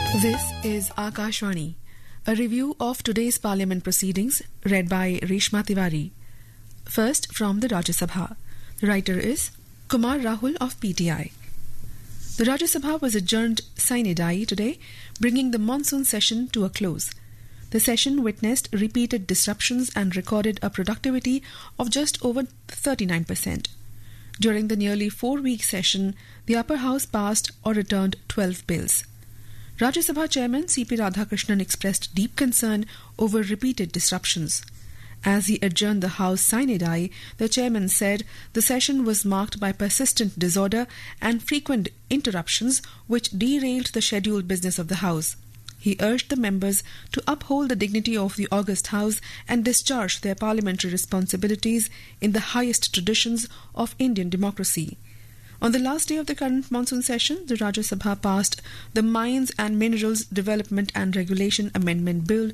This is Akashvani, a review of today's Parliament proceedings read by Reshma Tiwari. First, from the Rajya Sabha. The writer is Kumar Rahul of PTI. The Rajya Sabha was adjourned sine die today, bringing the monsoon session to a close. The session witnessed repeated disruptions and recorded a productivity of just over 39%. During the nearly 4-week session, the upper house passed or returned 12 bills. Rajya Sabha Chairman C.P. Radhakrishnan expressed deep concern over repeated disruptions. As he adjourned the House sine die, the chairman said the session was marked by persistent disorder and frequent interruptions which derailed the scheduled business of the House. He urged the members to uphold the dignity of the august House and discharge their parliamentary responsibilities in the highest traditions of Indian democracy. On the last day of the current monsoon session, the Rajya Sabha passed the Mines and Minerals Development and Regulation Amendment Bill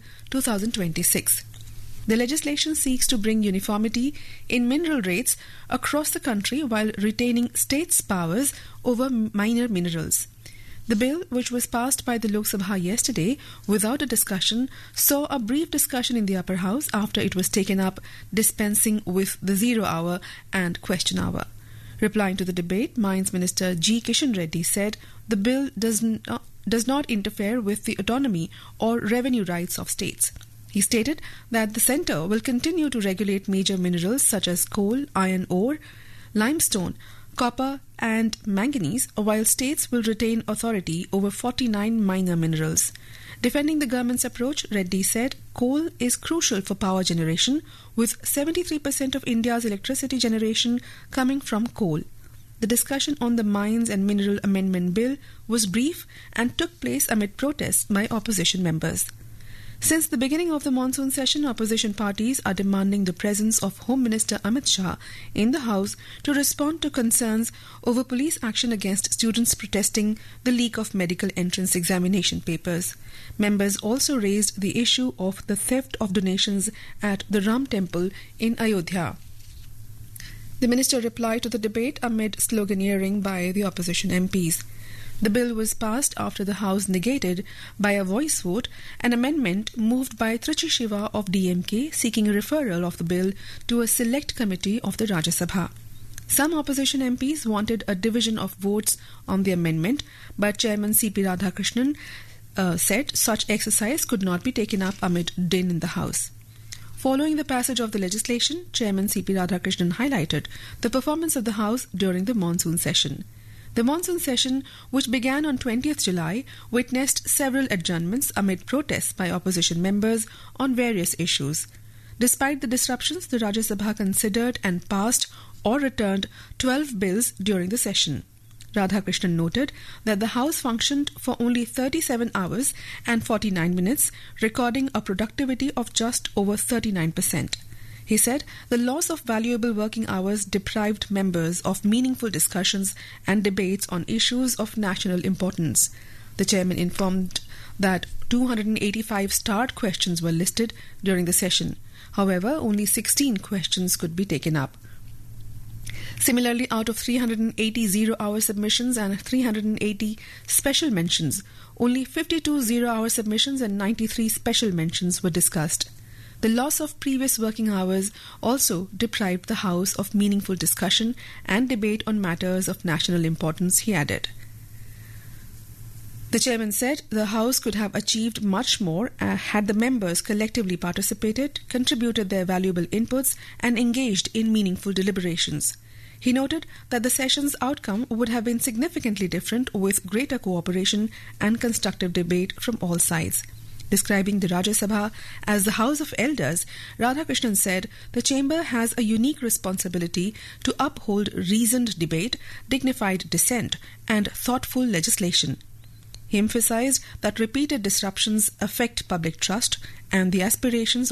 2026. The legislation seeks to bring uniformity in mineral rates across the country while retaining states' powers over minor minerals. The bill, which was passed by the Lok Sabha yesterday without a discussion, saw a brief discussion in the upper house after it was taken up, dispensing with the zero hour and question hour. Replying to the debate, Mines Minister G. Kishan Reddy said the bill does not interfere with the autonomy or revenue rights of states. He stated that the centre will continue to regulate major minerals such as coal, iron ore, limestone, copper and manganese, while states will retain authority over 49 minor minerals. Defending the government's approach, Reddy said coal is crucial for power generation, with 73% of India's electricity generation coming from coal. The discussion on the Mines and Mineral Amendment Bill was brief and took place amid protests by opposition members. Since the beginning of the monsoon session, opposition parties are demanding the presence of Home Minister Amit Shah in the House to respond to concerns over police action against students protesting the leak of medical entrance examination papers. Members also raised the issue of the theft of donations at the Ram Temple in Ayodhya. The minister replied to the debate amid sloganeering by the opposition MPs. The bill was passed after the House negated, by a voice vote, an amendment moved by Trichy Shiva of DMK seeking a referral of the bill to a select committee of the Rajya Sabha. Some opposition MPs wanted a division of votes on the amendment, but Chairman C.P. Radhakrishnan said such exercise could not be taken up amid din in the House. Following the passage of the legislation, Chairman C.P. Radhakrishnan highlighted the performance of the House during the monsoon session. The monsoon session, which began on 20th July, witnessed several adjournments amid protests by opposition members on various issues. Despite the disruptions, the Rajya Sabha considered and passed or returned 12 bills during the session. Radhakrishnan noted that the House functioned for only 37 hours and 49 minutes, recording a productivity of just over 39%. He said the loss of valuable working hours deprived members of meaningful discussions and debates on issues of national importance. The chairman informed that 285 starred questions were listed during the session. However, only 16 questions could be taken up. Similarly, out of 380 zero-hour submissions and 380 special mentions, only 52 zero-hour submissions and 93 special mentions were discussed. The loss of previous working hours also deprived the House of meaningful discussion and debate on matters of national importance, he added. The chairman said the House could have achieved much more had the members collectively participated, contributed their valuable inputs, and engaged in meaningful deliberations. He noted that the session's outcome would have been significantly different with greater cooperation and constructive debate from all sides. Describing the Rajya Sabha as the House of Elders, Radhakrishnan said the chamber has a unique responsibility to uphold reasoned debate, dignified dissent, and thoughtful legislation. He emphasized that repeated disruptions affect public trust and the aspirations